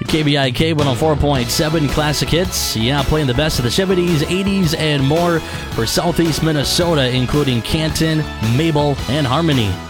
KBIK 104.7 Classic Hits. Yeah, playing the best of the 70s, 80s, and more for Southeast Minnesota, including Canton, Mabel, and Harmony.